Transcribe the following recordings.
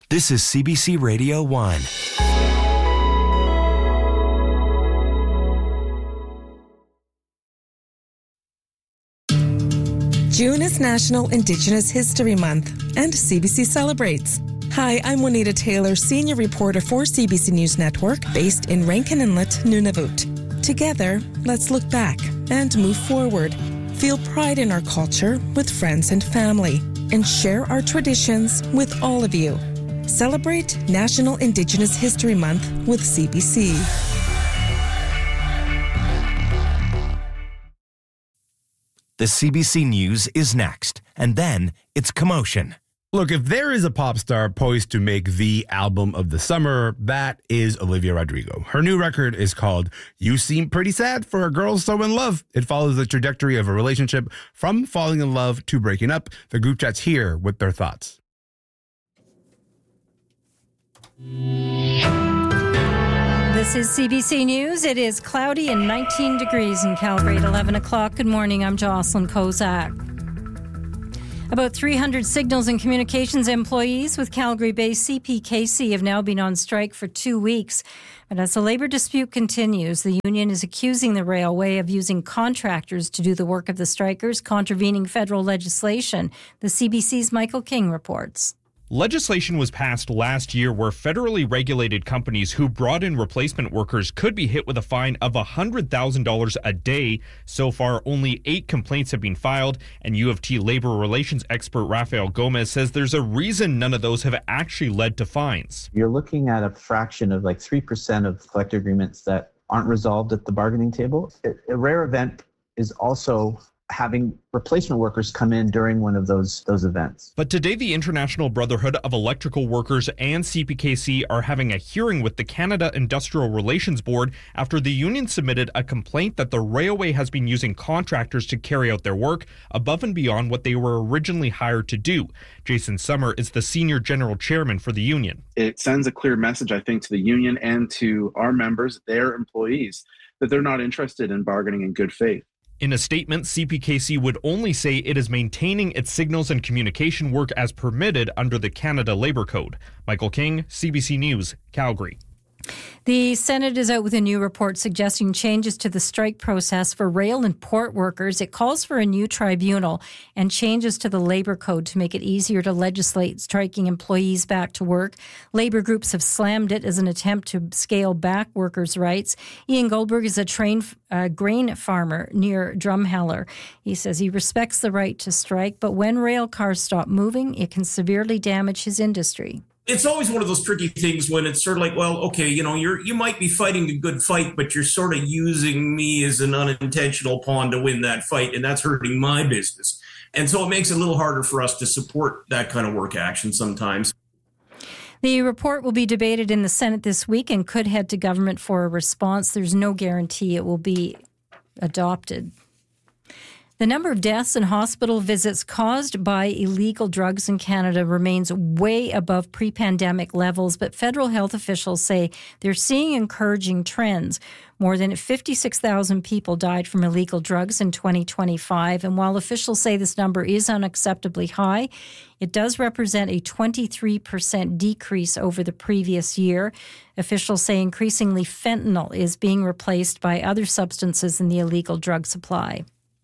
This is CBC Radio 1. June is National Indigenous History Month, and CBC celebrates. Hi, I'm Juanita Taylor, senior reporter for CBC News Network, based in Rankin Inlet, Nunavut. Together, let's look back and move forward. Feel pride in our culture with friends and family, and share our traditions with all of you. Celebrate National Indigenous History Month with CBC. The CBC News is next, and then it's Commotion. Look, if there is a pop star poised to make the album of the summer, that is Olivia Rodrigo. Her new record is called You Seem Pretty Sad for a Girl So In Love. It follows the trajectory of a relationship from falling in love to breaking up. The group chat's here with their thoughts. This is CBC News. It is cloudy and 19 degrees in Calgary at 11 o'clock. Good morning. I'm Jocelyn Kozak. About 300 signals and communications employees with Calgary-based CPKC have now been on strike for 2 weeks. But as the labour dispute continues, the union is accusing the railway of using contractors to do the work of the strikers, contravening federal legislation. The CBC's Michael King reports. Legislation was passed last year where federally regulated companies who brought in replacement workers could be hit with a fine of $100,000 a day. So far, only 8 complaints have been filed, and U of T labor relations expert Rafael Gomez says there's a reason none of those have actually led to fines. You're looking at a fraction of like 3% of collective agreements that aren't resolved at the bargaining table. A rare event is also having replacement workers come in during one of those events. But today, the International Brotherhood of Electrical Workers and CPKC are having a hearing with the Canada Industrial Relations Board after the union submitted a complaint that the railway has been using contractors to carry out their work above and beyond what they were originally hired to do. Jason Summer is the senior general chairman for the union. It sends a clear message, I think, to the union and to our members, their employees, that they're not interested in bargaining in good faith. In a statement, CPKC would only say it is maintaining its signals and communication work as permitted under the Canada Labour Code. Michael King, CBC News, Calgary. The Senate is out with a new report suggesting changes to the strike process for rail and port workers. It calls for a new tribunal and changes to the Labour Code to make it easier to legislate striking employees back to work. Labour groups have slammed it as an attempt to scale back workers' rights. Ian Goldberg is a grain farmer near Drumheller. He says he respects the right to strike, but when rail cars stop moving, it can severely damage his industry. It's always one of those tricky things when it's sort of like, well, okay, you might be fighting a good fight, but you're sort of using me as an unintentional pawn to win that fight, and that's hurting my business. And so it makes it a little harder for us to support that kind of work action sometimes. The report will be debated in the Senate this week and could head to government for a response. There's no guarantee it will be adopted. The number of deaths and hospital visits caused by illegal drugs in Canada remains way above pre-pandemic levels, but federal health officials say they're seeing encouraging trends. More than 56,000 people died from illegal drugs in 2025, and while officials say this number is unacceptably high, it does represent a 23% decrease over the previous year. Officials say increasingly fentanyl is being replaced by other substances in the illegal drug supply.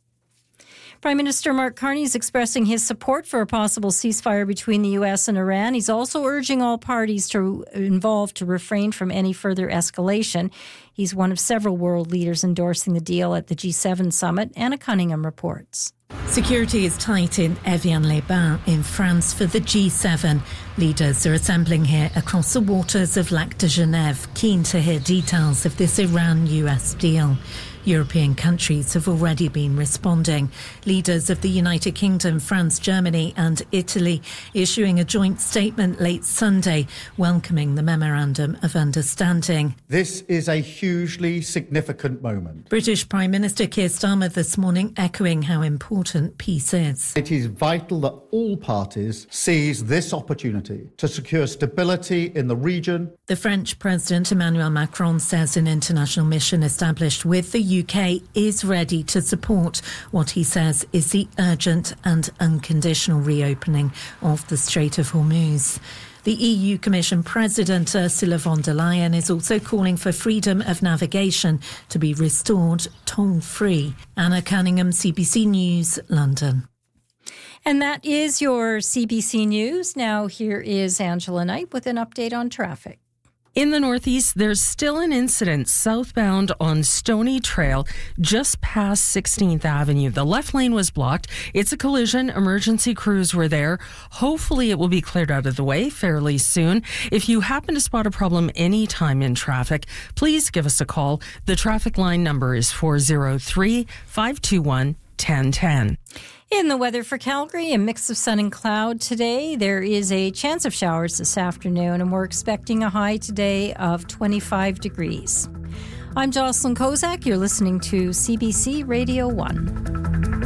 Prime Minister Mark Carney is expressing his support for a possible ceasefire between the U.S. and Iran. He's also urging all parties involved to refrain from any further escalation. He's one of several world leaders endorsing the deal at the G7 summit. Anna Cunningham reports. Security is tight in Evian-les-Bains in France for the G7. Leaders are assembling here across the waters of Lac de Genève, keen to hear details of this Iran-US deal. European countries have already been responding. Leaders of the United Kingdom, France, Germany and Italy issuing a joint statement late Sunday welcoming the Memorandum of Understanding. This is a hugely significant moment. British Prime Minister Keir Starmer this morning echoing how important peace is. It is vital that all parties seize this opportunity to secure stability in the region. The French President Emmanuel Macron says an international mission established with the UK is ready to support what he says is the urgent and unconditional reopening of the Strait of Hormuz. The EU Commission President Ursula von der Leyen is also calling for freedom of navigation to be restored toll-free. Anna Cunningham, CBC News, London. And that is your CBC News. Now here is Angela Knight with an update on traffic. In the Northeast, there's still an incident southbound on Stony Trail, just past 16th Avenue. The left lane was blocked. It's a collision. Emergency crews were there. Hopefully it will be cleared out of the way fairly soon. If you happen to spot a problem anytime in traffic, please give us a call. The traffic line number is 403-521-1010. In the weather for Calgary, a mix of sun and cloud today. There is a chance of showers this afternoon, and we're expecting a high today of 25 degrees. I'm Jocelyn Kozak. You're listening to CBC Radio 1.